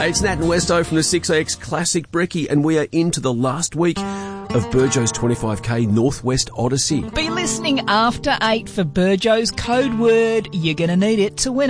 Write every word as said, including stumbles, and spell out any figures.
Hey, it's Nat and Westo from the six A X Classic Brekkie, and we are into the last week of Burjo's twenty-five K Northwest Odyssey. Be listening after eight for Burjo's code word. You're going to need it to win.